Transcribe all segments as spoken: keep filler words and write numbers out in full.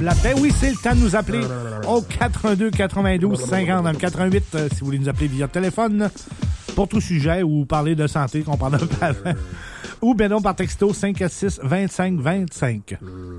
flat. Ben oui, c'est le temps de nous appeler au quatre un deux quatre-vingt-douze cinquante dans le quatre un huit euh, si vous voulez nous appeler via téléphone pour tout sujet ou parler de santé qu'on parle un peu avant. Ou ben non par texto cinq quatre six vingt-cinq vingt-cinq.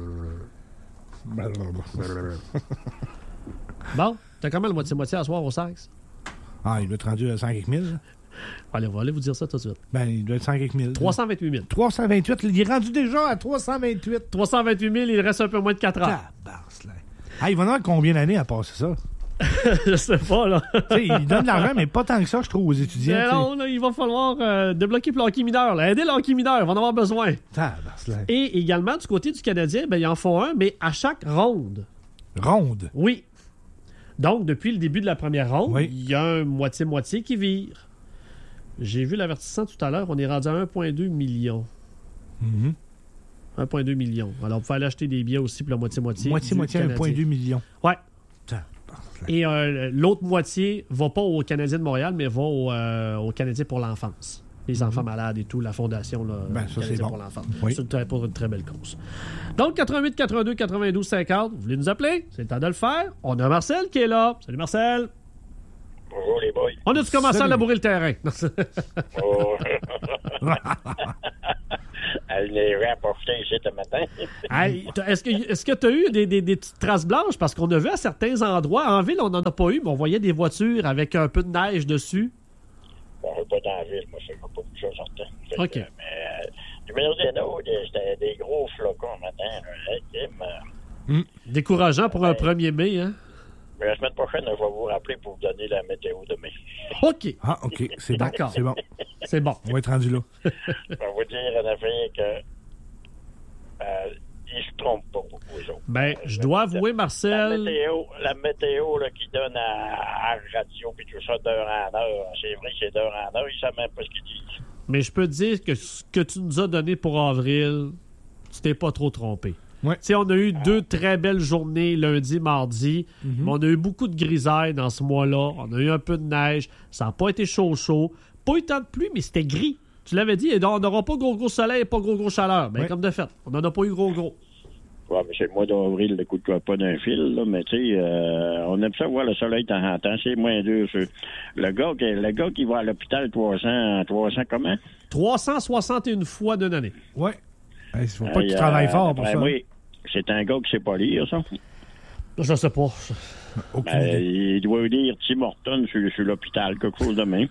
Bon, t'as quand même le moitié-moitié à soir au sexe. Ah, il doit être rendu à cent quelques mille. Allez, on va aller vous dire ça tout de suite. Ben, il doit être cent quelques mille. trois cent vingt-huit mille. trois cent vingt-huit. Il est rendu déjà à trois cent vingt-huit. trois cent vingt-huit mille, il reste un peu moins de quatre heures. Ah, il va en avoir combien d'années à passer ça? Je sais pas, là. T'sais, il donne de l'argent, mais pas tant que ça, je trouve, aux étudiants. Mais non, là, il va falloir euh, débloquer pour l'hockey mineur. Là. Aider l'hockey mineur, ils vont en avoir besoin. Tabarnak. Et également, du côté du Canadien, ben, ils en font un, mais à chaque ronde. Ronde? Oui. Donc, depuis le début de la première ronde, oui. il y a un moitié-moitié qui vire. J'ai vu l'avertissement tout à l'heure, on est rendu à un virgule deux million. Mm-hmm. un virgule deux million. Alors, vous pouvez aller acheter des billets aussi pour la moitié-moitié. Moitié-moitié, un virgule deux million. Ouais. Et euh, l'autre moitié va pas au Canadien de Montréal, mais va au, euh, au Canadien pour l'enfance. Les mm-hmm. enfants malades et tout, la fondation là, ben, ça, Canadien c'est bon. pour l'enfance. Oui. C'est une, pour une très belle cause. Donc, quatre-vingt-huit quatre-vingt-deux quatre-vingt-douze cinquante, vous voulez nous appeler? C'est le temps de le faire. On a Marcel qui est là. Salut Marcel. Bonjour les boys. On a-tu commencé Salut. à labourer le terrain? Oh. Elle les rapportait ici ce matin. Hey, est-ce que est-ce que tu as eu des, des, des petites traces blanches? Parce qu'on a vu à certains endroits, en ville, on n'en a pas eu, mais on voyait des voitures avec un peu de neige dessus. Bon, je ne vais pas dans la ville, moi, je n'ai pas vu ça certain. Fait OK. Que, mais euh, du Méridéno, c'était des gros flocons matin. Là, hey, mm. Décourageant pour ouais. un premier mai, hein? Mais la semaine prochaine, je vais vous rappeler pour vous donner la météo demain. OK. Ah, OK. C'est bon. D'accord. C'est bon. C'est bon. On va être rendu là. Je vais vous dire en affaire que euh, ils se trompent pas beaucoup, les autres. Ben, je dois avouer, Marcel... La météo, la météo là, qui donne à, à radio puis tout ça d'heure en heure, c'est vrai que c'est d'heure en heure, ils savent même pas ce qu'ils disent. Mais je peux te dire que ce que tu nous as donné pour avril, tu t'es pas trop trompé. Ouais. On a eu deux très belles journées lundi, mardi, mm-hmm. mais on a eu beaucoup de grisailles dans ce mois-là. On a eu un peu de neige. Ça n'a pas été chaud-chaud. Pas eu tant de pluie, mais c'était gris. Tu l'avais dit, on n'aura pas gros gros soleil et pas gros gros chaleur. Ben, ouais. Comme de fait, on n'en a pas eu gros gros. Oui, mais c'est le mois d'avril, le coup de pas d'un fil, là, mais tu sais, euh, on aime ça voir le soleil de temps en temps, c'est moins dur. C'est... Le gars, qui, le gars qui va à l'hôpital trois cents, trois cents comment? trois cent soixante et une fois d'une année. Oui. Il faut pas hey, qu'il travaille euh, fort pour ça. Oui, c'est un gars qui sait pas lire, ça. Je sais pas. Ben, il doit lire Tim Horton sur, sur l'hôpital, quelque chose de même.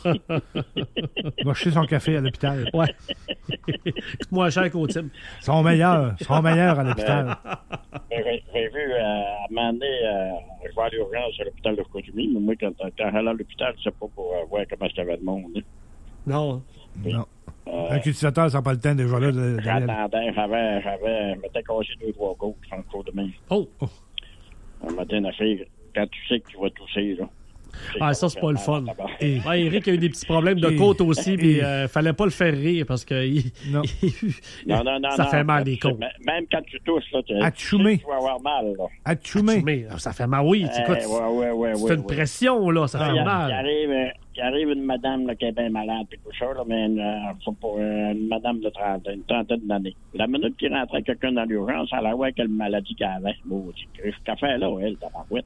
Il va acheter son café à l'hôpital. Ouais. Coûte-moi cher qu'au Tim. Ils sont meilleurs. Ils sont meilleurs à l'hôpital. Ben, j'ai, j'ai vu, euh, à un moment donné, euh, je vais à l'urgence à l'hôpital de Chicoutimi, mais moi, quand, quand j'allais à l'hôpital, c'est pas pour euh, voir comment il y avait de monde. Hein. Non. Non. Euh, un cultivateur, ça n'a pas le temps déjà là. De, de... J'attendais, j'avais, j'avais, je m'étais cassé deux, trois côtes en cours de main. Oh! oh. Un matin, une affaire, quand tu sais que tu vas tousser, là. Ah, ça, c'est pas le fun. Et... Ouais, Eric a eu des petits problèmes de côte aussi, mais il euh, fallait pas le faire rire parce que il... non. non, non, non, ça non, fait mal des côtes. Même quand tu tousses, là, tu, tu, tu vas avoir mal. Là. Atchoumé. Ça fait mal, oui. Eh, écoute, ouais, ouais, ouais, c'est ouais, une ouais. pression, là. Ça ah, fait il, mal. Il arrive, il arrive une madame là, qui est bien malade et tout ça, là, mais une, euh, pour, euh, une madame de trente, une trentaine d'années. La minute qu'il rentrait quelqu'un dans l'urgence, elle allait voir quelle maladie qu'elle avait. Bon, tu qu'elle fait là, elle, ta parouette.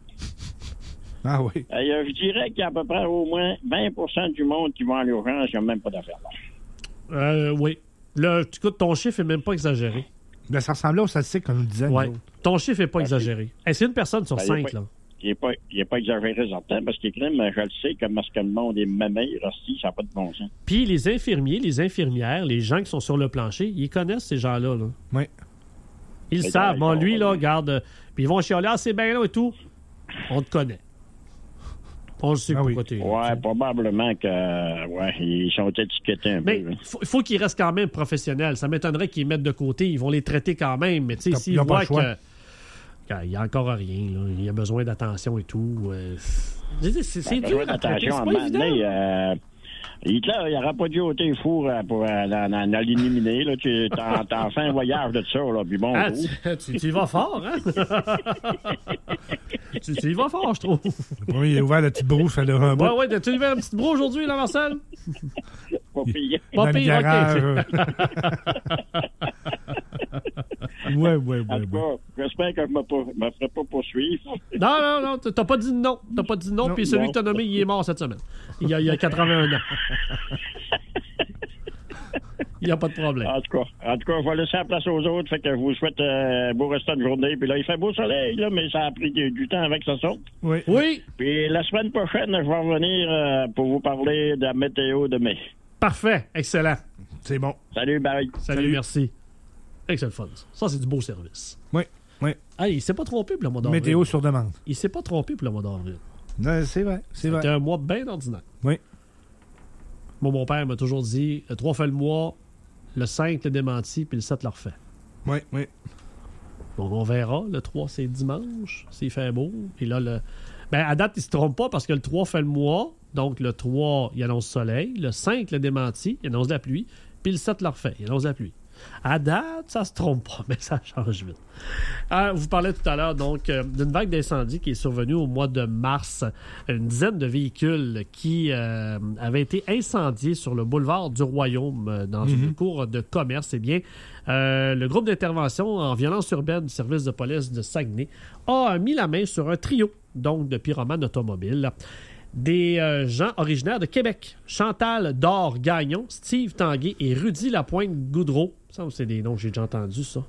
Ah oui. Euh, je dirais qu'il y a à peu près au moins vingt pour cent du monde qui va à l'urgence, ils n'ont même pas d'affaires là. Euh, oui. Là, tu écoutes, ton chiffre n'est même pas exagéré. Là, ça ressemblait aux statistiques qu'on nous disait. Oui. Nous ton chiffre n'est pas okay. exagéré. Hey, c'est une personne sur ben, cinq, là. Il n'est pas, pas exagéré certain, parce qu'il est mais je le sais, comme parce que le monde est mémé, aussi, ça n'a pas de bon sens. Puis les infirmiers, les infirmières, les gens qui sont sur le plancher, ils connaissent ces gens-là. Là. Oui. Ils le savent. Bon, lui, là, regarde, puis ils vont chialer, ah, c'est bien là et tout. On te connaît. On le sait ah pourquoi oui. t'es... Ouais, t'es... probablement que... Ouais, ils sont étiquetés un mais peu. Mais il faut, faut qu'ils restent quand même professionnels. Ça m'étonnerait qu'ils les mettent de côté. Ils vont les traiter quand même. Mais tu sais, s'ils voient que... qu'il n'y a encore rien, là, il y a besoin d'attention et tout... Euh... C'est, c'est, c'est ben, dur à traiter, c'est pas évident. Euh... Hitler, il n'aurait pas dû ôter four pour euh, l'éliminer. Là. Tu t'en, t'en fais un voyage de ça. Là, puis bon, ah, tu, tu, tu y vas fort, hein? tu, tu y vas fort, je trouve. Oui, il a ouvert la petite broue, ça fait un bout. Ouais, ouais, tu as ouvert une petite broue aujourd'hui, là, Marcel? Pas pire. Pas pire, OK. Oui, oui, oui. En tout cas, j'espère que je ne me ferai pas poursuivre. Non, non, non, t'as pas dit non. T'as pas dit non, Non, puis celui non. que t'as nommé, il est mort cette semaine. Il y a, il y a quatre-vingt-un ans. Il n'y a pas de problème. En tout cas, en tout cas, je vais laisser la place aux autres. Fait que je vous souhaite un euh, beau restant de journée. Puis là, il fait beau soleil, là, mais ça a pris du, du temps avec ça sorte. Oui. Oui, Puis la semaine prochaine, je vais revenir euh, pour vous parler de la météo de mai. parfait. Excellent. C'est bon. Salut, Barry. Salut, Salut. merci. Excellent fun. Ça, c'est du beau service. Oui, oui. Ah, il s'est pas trompé pour le mois d'avril. Météo sur demande. Il s'est pas trompé pour le mois d'avril. Non, c'est vrai, c'est C'était vrai. un mois bien ordinaire. Oui. Moi, mon père m'a toujours dit, le trois fait le mois, le cinq le démenti, puis le sept le refait. Oui, oui. Donc, on verra. Le trois, c'est dimanche, s'il fait beau. Puis là, le... ben, à date, il se trompe pas parce que le trois fait le mois. Donc, le trois, il annonce soleil. Le cinq, le démenti, il annonce la pluie. Puis le sept le refait, il annonce la pluie. À date, ça se trompe pas, mais ça change vite. Euh, vous parlez tout à l'heure donc euh, d'une vague d'incendie qui est survenue au mois de mars. Une dizaine de véhicules qui euh, avaient été incendiés sur le boulevard du Royaume euh, dans Mhm. une cour de commerce. Eh bien, euh, le groupe d'intervention en violence urbaine du service de police de Saguenay a mis la main sur un trio donc de pyromanes automobiles. Des euh, gens originaires de Québec. Chantal Dor-Gagnon, Steve Tanguay et Rudy Lapointe-Goudreau. Ça, c'est des noms que j'ai déjà entendus, ça.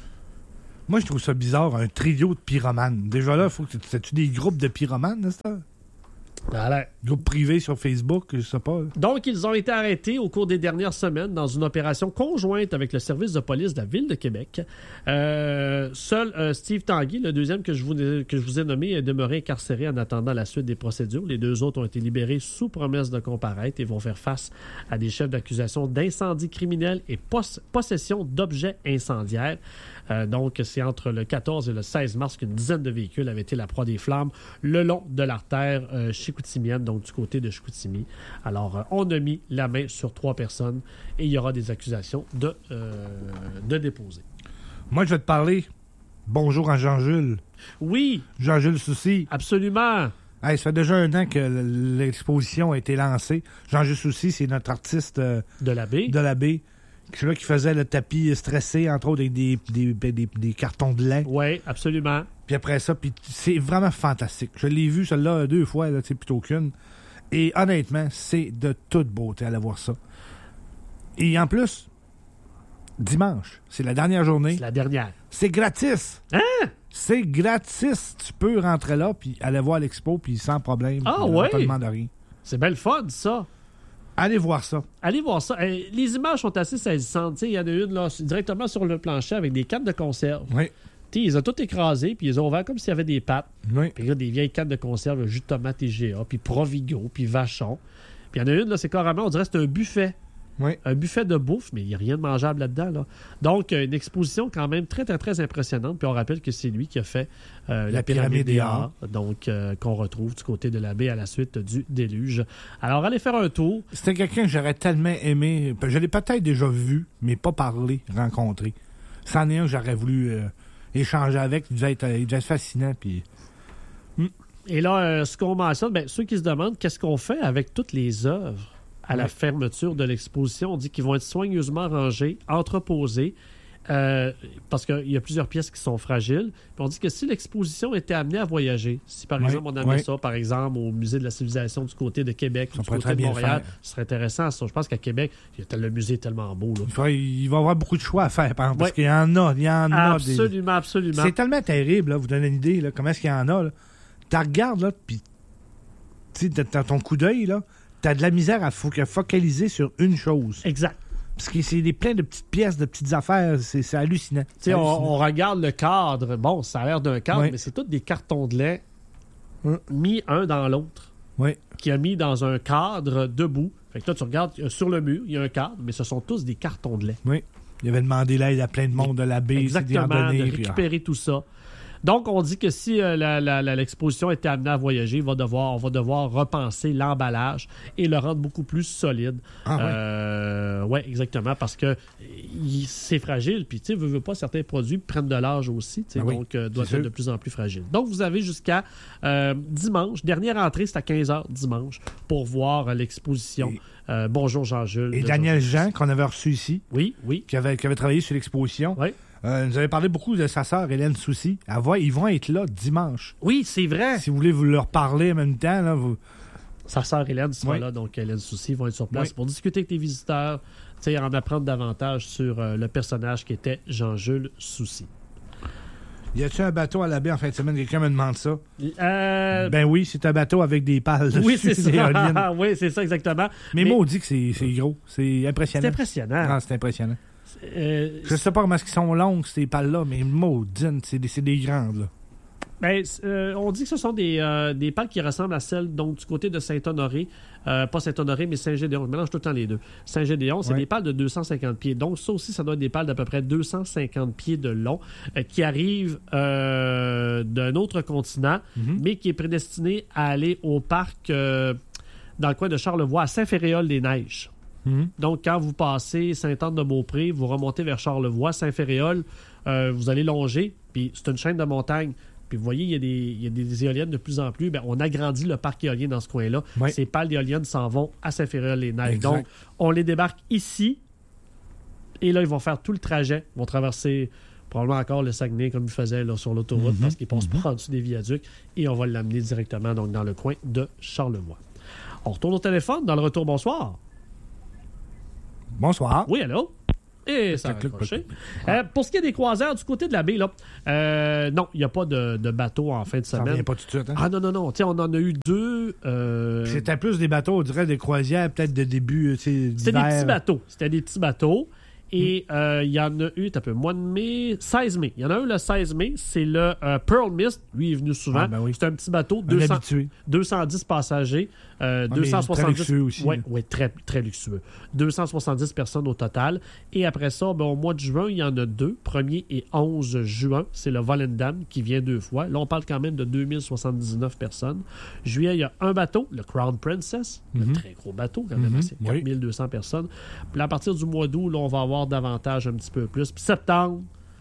Moi, je trouve ça bizarre, un trio de pyromanes. Déjà là, faut que c'est-tu des groupes de pyromanes, n'est-ce pas? Alors, Groupes privés sur Facebook, je sais pas. donc, ils ont été arrêtés au cours des dernières semaines dans une opération conjointe avec le service de police de la Ville de Québec. Euh, seul euh, Steve Tanguy, le deuxième que je, vous, que je vous ai nommé, est demeuré incarcéré en attendant la suite des procédures. Les deux autres ont été libérés sous promesse de comparaître et vont faire face à des chefs d'accusation d'incendie criminel et pos- possession d'objets incendiaires. Euh, donc, c'est entre le quatorze et le seize mars qu'une dizaine de véhicules avaient été la proie des flammes le long de l'artère euh, chicoutimienne, donc du côté de Chicoutimi. Alors, euh, on a mis la main sur trois personnes et il y aura des accusations de, euh, de déposer. Moi, je vais te parler. Bonjour à Jean-Jules. Oui, Jean-Jules Soucy. absolument. Hey, ça fait déjà un an que l- l'exposition a été lancée. Jean-Jules Soucy, c'est notre artiste euh, De la baie. de la baie. C'est là qui faisait le tapis stressé, entre autres, avec des, des, des, des cartons de lait. Oui, absolument. Puis après ça, puis c'est vraiment fantastique. Je l'ai vu, celle-là, deux fois, là, c'est plutôt qu'une. Et honnêtement, c'est de toute beauté aller voir ça. Et en plus, dimanche, c'est la dernière journée. C'est la dernière. C'est gratis. Hein? C'est gratis. Tu peux rentrer là, puis aller voir l'expo, puis sans problème. Ah Puis, ouais? On te demande rien. C'est belle fun, ça. Allez voir ça. Allez voir ça. Euh, les images sont assez saisissantes. Il y en a une là, directement sur le plancher avec des cannes de conserve. Oui. T'sais, ils ont tout écrasé, puis ils ont ouvert comme s'il y avait des pattes. Oui. Puis il y a des vieilles cannes de conserve, jus de tomate et G A, puis Provigo, puis Vachon. Puis il y en a une, là, c'est carrément, on dirait que c'est un buffet. Oui. Un buffet de bouffe, mais il n'y a rien de mangeable là-dedans. Là. Donc, euh, une exposition quand même très, très, très impressionnante. Puis on rappelle que c'est lui qui a fait euh, la, La pyramide, pyramide des des Arts, donc euh, qu'on retrouve du côté de la baie à la suite du déluge. Alors, allez faire un tour. C'était quelqu'un que j'aurais tellement aimé. Je l'ai peut-être déjà vu, mais pas parlé, rencontré. C'en est un que j'aurais voulu euh, échanger avec. Il devait être, il devait être fascinant. Puis... Et là, euh, ce qu'on mentionne, ben, ceux qui se demandent qu'est-ce qu'on fait avec toutes les œuvres à la Ouais. fermeture de l'exposition, on dit qu'ils vont être soigneusement rangés, entreposés, euh, parce qu'il y a plusieurs pièces qui sont fragiles. Puis on dit que si l'exposition était amenée à voyager, si par Ouais, exemple on amenait ouais. ça, par exemple, au Musée de la Civilisation du côté de Québec Ça ou du pourrait côté très de bien Montréal, faire. ce serait intéressant. Ça. Je pense qu'à Québec, il y a le musée est tellement beau. Là. Il, faudrait- il va y avoir beaucoup de choix à faire, par exemple, parce Ouais. qu'il y en a. Il y en a des... Absolument, absolument. C'est tellement terrible, là, vous donnez une idée, là, comment est-ce qu'il y en a. Tu regardes, là, puis tu sais, dans ton coup d'œil, là, t'as de la misère à fo- à focaliser sur une chose. Exact. Parce que c'est des, plein de petites pièces, de petites affaires, c'est c'est hallucinant. Tu C'est sais, on, hallucinant. on regarde le cadre. Bon, ça a l'air d'un cadre, Ouais. mais c'est tous des cartons de lait Hum. mis un dans l'autre. Oui, Qui a mis dans un cadre debout. Fait que là, tu regardes euh, sur le mur, il y a un cadre, mais ce sont tous des cartons de lait. oui. Il avait demandé l'aide à plein de monde de la baie, Exactement, d'y en donner, de puis, ah. récupérer tout ça. Donc, on dit que si euh, la- la- la- l'exposition était amenée à voyager, il va devoir, on va devoir repenser l'emballage et le rendre beaucoup plus solide. Ah, ouais. Euh, ouais, exactement, parce que il- c'est fragile. Puis, tu sais, veux, veux pas, certains produits prennent de l'âge aussi, tu sais, Ah oui, donc euh, doivent c'est être sûr. de plus en plus fragiles. Donc, vous avez jusqu'à euh, dimanche. Dernière entrée, c'est à quinze heures dimanche pour voir euh, l'exposition. Et- Euh, bonjour Jean-Jules. Et de Daniel Jean- Jean, qu'on avait reçu ici, Oui, oui. qui avait, qui avait travaillé sur l'exposition, Oui. Euh, vous avez parlé beaucoup de sa sœur, Hélène Soucy. Elle va, ils vont être là dimanche. Oui, c'est vrai. Si vous voulez vous leur parler en même temps, là, vous... Sa sœur Hélène sera oui. là, donc Hélène Soucy vont être sur place oui. pour discuter avec les visiteurs, en apprendre davantage sur euh, le personnage qui était Jean-Jules Soucy. Y a-t-il un bateau à la baie en fin de semaine? Quelqu'un me demande ça. Euh... Ben oui, c'est un bateau avec des pales dessus. Oui, c'est ça. oui, c'est ça, exactement. Mais, Mais... maudit que c'est, c'est gros. C'est impressionnant. C'est impressionnant. Ah, c'est impressionnant. Euh... Je sais pas comment ils sont longues, ces pales-là, mais maudine, c'est des, c'est des grandes, là. Ben, euh, on dit que ce sont des, euh, des pales qui ressemblent à celles donc, du côté de Saint-Honoré. Euh, pas Saint-Honoré, mais Saint-Gédéon. Je mélange tout le temps les deux. Saint-Gédéon, c'est ouais. des pales de deux cent cinquante pieds. Donc, ça aussi, ça doit être des pales d'à peu près deux cent cinquante pieds de long euh, qui arrivent euh, d'un autre continent, Mm-hmm. mais qui est prédestiné à aller au parc euh, dans le coin de Charlevoix, à Saint-Féréol-des-Neiges. Mm-hmm. Donc, quand vous passez Sainte-Anne-de-Beaupré, vous remontez vers Charlevoix, Saint-Féréol, euh, vous allez longer, puis c'est une chaîne de montagnes. Puis vous voyez, il y a des, il y a des éoliennes de plus en plus. Bien, on agrandit le parc éolien dans ce coin-là. Oui. Ces pales d'éoliennes s'en vont à Saint-Féréol-les-Neiges. Exact. Donc, on les débarque ici. Et là, ils vont faire tout le trajet. Ils vont traverser probablement encore le Saguenay comme ils faisaient là, sur l'autoroute Mm-hmm. parce qu'ils passent pas en dessous des viaducs. Et on va l'amener directement donc, dans le coin de Charlevoix. On retourne au téléphone. Dans le retour, bonsoir. Bonsoir. Oui, allô? Et ça a accroché. Euh, pour ce qui est des croisières, du côté de la baie, là, euh, non, il n'y a pas de, de bateau en fin de Ça semaine. revient pas tout de suite, hein? Ah non, non, non. T'sais, on en a eu deux. Euh... C'était plus des bateaux, on dirait des croisières, peut-être de début, tu sais, C'était des d'hiver. petits bateaux. C'était des petits bateaux. Et il euh, y en a eu, t'as peu, mois de mai, seize mai. Il y en a eu le seize mai. C'est le euh, Pearl Mist. Lui, il est venu souvent. Ah, ben oui. C'est un petit bateau, Un deux cents, habitué. deux cent dix passagers, euh, Ah, deux cent soixante-dix. très luxueux aussi. Oui, ouais, très, très luxueux. deux cent soixante-dix personnes au total. Et après ça, ben, au mois de juin, il y en a deux. premier et onze juin, c'est le Volendam qui vient deux fois. Là, on parle quand même de deux mille soixante-dix-neuf personnes. Juillet, il y a un bateau, le Crown Princess. Un Mm-hmm. très gros bateau, quand même. Mm-hmm. C'est quatre mille deux cents personnes. Puis là, à partir du mois d'août, là, on va avoir davantage un petit peu plus. Puis septembre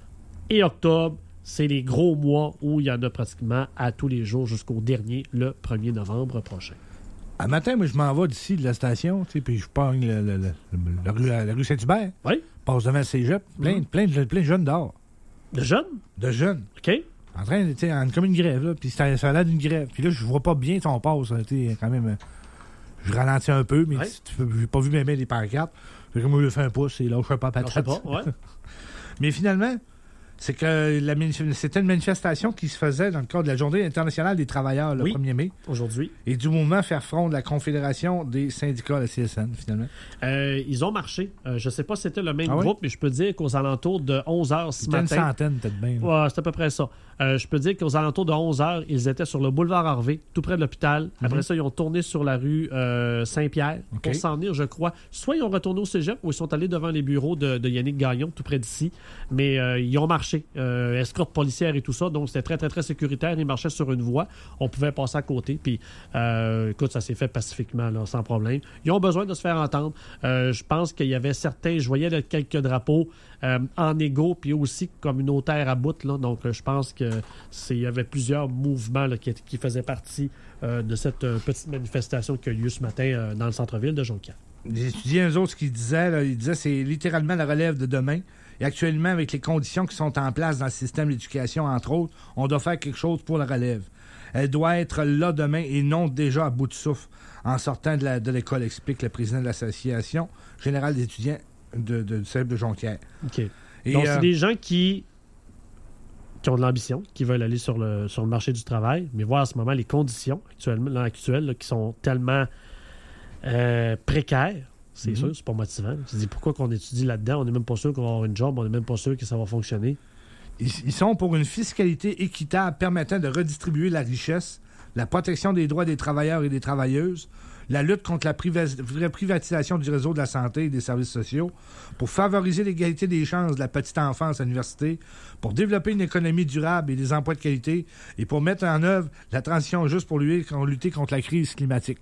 et octobre, c'est les gros mois où il y en a pratiquement à tous les jours jusqu'au dernier, le premier novembre prochain. Un matin, moi, je m'en vais d'ici, de la station, tu sais, puis je pogne le, le, le, le, la rue, la rue Saint-Hubert. Oui. Passe devant le cégep, plein, Mm. plein, de, plein de jeunes dehors. De jeunes? De jeunes. OK. En train, tu sais, en- comme une grève, là. Puis ça, ça a l'air d'une grève. Puis là, je vois pas bien si on passe, tu sais, quand même. euh, Je ralentis un peu, mais Ouais. tu peux- j'ai pas vu même les pancartes. Fait que moi, je fais un pouce, et là, je fais pas Alors, je sais patate. pas, ouais. Mais finalement, c'est que la manif- c'était une manifestation qui se faisait dans le cadre de la Journée internationale des travailleurs, le Oui. premier mai, Aujourd'hui. et du mouvement Faire front de la Confédération des syndicats, la C S N, finalement. Euh, ils ont marché. Euh, je sais pas si c'était le même Ah oui? groupe, mais je peux dire qu'aux alentours de onze heures ce C'était une matin. centaine, peut-être bien. là. Ouais, c'est à peu près ça. Euh, je peux dire qu'aux alentours de onze heures, ils étaient sur le boulevard Harvey, tout près de l'hôpital. Après ça, ils ont tourné sur la rue euh, Saint-Pierre OK. pour s'en venir, je crois. Soit ils ont retourné au cégep ou ils sont allés devant les bureaux de, de Yannick Gagnon, tout près d'ici. Mais euh, ils ont marché. Euh, escorte policière et tout ça. Donc, c'était très, très, très sécuritaire. Ils marchaient sur une voie. On pouvait passer à côté. Puis, euh, écoute, ça s'est fait pacifiquement, là, sans problème. Ils ont besoin de se faire entendre. Euh, je pense qu'il y avait certains... Je voyais là, quelques drapeaux euh, en égo, puis aussi communautaires à bout. Là. Donc, euh, je pense que c'est, il y avait plusieurs mouvements là, qui, qui faisaient partie euh, de cette euh, petite manifestation qui a eu lieu ce matin euh, dans le centre-ville de Jonquière. Les étudiants, eux autres, ce qu'ils disaient, là, ils disaient c'est littéralement la relève de demain. Et actuellement, avec les conditions qui sont en place dans le système d'éducation, entre autres, on doit faire quelque chose pour la relève. Elle doit être là demain et non déjà à bout de souffle en sortant de, la, de l'école, explique le président de l'Association générale des étudiants de, de, du cégep de Jonquière. OK. Et, Donc, euh, c'est des gens qui, qui ont de l'ambition, qui veulent aller sur le, sur le marché du travail, mais voir en ce moment les conditions actuellement, là, actuelles là, qui sont tellement euh, précaires. C'est Mhm. sûr, c'est pas motivant. Tu te dis pourquoi qu'on étudie là-dedans, on n'est même pas sûr qu'on va avoir une job, on n'est même pas sûr que ça va fonctionner. Ils, ils sont pour une fiscalité équitable permettant de redistribuer la richesse, la protection des droits des travailleurs et des travailleuses, la lutte contre la priva- privatisation du réseau de la santé et des services sociaux, pour favoriser l'égalité des chances de la petite enfance à l'université, pour développer une économie durable et des emplois de qualité, et pour mettre en œuvre la transition juste pour lutter contre la crise climatique.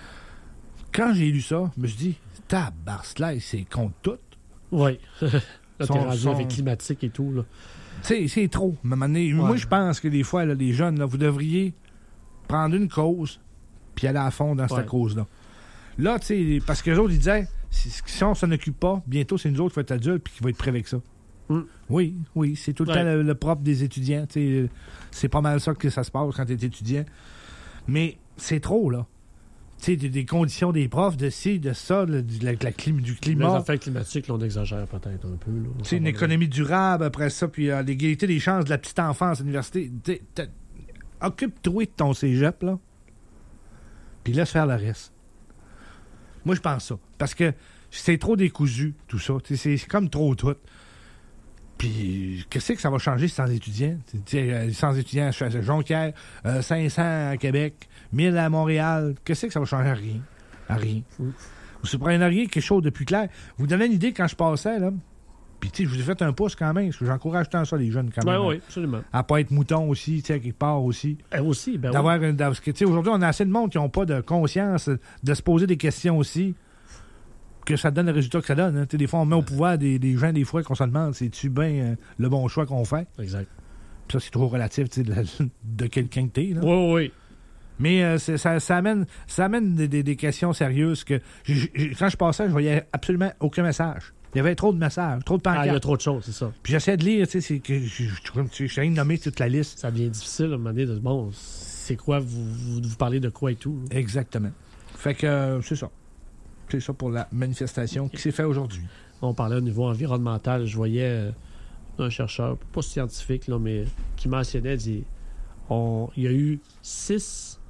Quand j'ai lu ça, je me suis dit, tabarcelaye, c'est contre tout. Oui. Là, t'es Son- rendu son- avec climatique et tout. Là. Tu sais, c'est trop. À un moment donné, Moi, je pense que des fois, là, les jeunes, là, vous devriez prendre une cause puis aller à fond dans Ouais. cette cause-là. Là, tu sais, parce que les autres, ils disaient, si, si on s'en occupe pas, bientôt, c'est nous autres qui vont être adultes puis qui vont être prêts avec ça. Mm. Oui, oui, c'est tout le Ouais. temps le, le propre des étudiants. T'sais, c'est pas mal ça que ça se passe quand tu es étudiant. Mais c'est trop, là. Tu sais, des, des conditions des profs, de ci, de ça, de, de la, de la clim, du Les climat. affaires climatiques, là, on exagère peut-être un peu. Là. On Tu sais, s'en une va économie durable après ça, puis euh, l'égalité des chances de la petite enfance à l'université. T'sais, t'as- Occupe-toi de ton cégep, là. Puis laisse faire le reste. Moi, je pense ça. Parce que c'est trop décousu, tout ça. T'sais, C'est c'est comme trop tout. Puis, qu'est-ce que ça va changer sans étudiants? T'sais, euh, sans étudiants à Jonquière, euh, cinq cents à Québec, mille à Montréal. Qu'est-ce que ça va changer? À rien. À rien. Mm. Vous supprenez quelque chose de plus clair. Vous donnez une idée quand je passais, là. Puis, tu sais, je vous ai fait un pouce quand même, parce que j'encourage tant ça, les jeunes, quand même. Oui, hein. oui, absolument. À pas être mouton aussi, tu sais, quelque part aussi. Eh, aussi, ben oui. D'avoir une- parce que, tu sais, aujourd'hui, on a assez de monde qui n'ont pas de conscience de se poser des questions aussi, que ça donne le résultat que ça donne. Hein. Tu sais, des fois, on met au pouvoir des, des gens, des fois, qu'on se demande, c'est-tu bien euh, le bon choix qu'on fait? Exact. Puis ça, c'est trop relatif, tu sais, de, de quelqu'un que t'es, là. Oui, oui, oui. Mais euh, c'est- ça, ça amène, ça amène des, des- des questions sérieuses que, j- j- quand je passais, je voyais absolument aucun message. Il y avait trop de messages, trop de Ah, il y a pancartes. trop de choses, c'est ça. Puis j'essayais de lire, tu sais, c'est que je je- je- je suis de nommer toute la liste. Ça devient difficile à un moment donné de bon, c'est quoi, vous, vous, vous parlez de quoi et tout. là. Exactement. Fait que euh, c'est ça. C'est ça pour la manifestation qui s'est faite aujourd'hui. On parlait au niveau environnemental, je voyais euh, un chercheur, pas scientifique, là, mais qui mentionnait, dit, on, il y a eu six